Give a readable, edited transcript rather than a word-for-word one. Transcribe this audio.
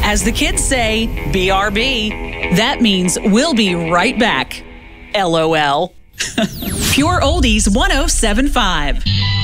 As the kids say, BRB. That means we'll be right back. LOL. Pure Oldies 1075.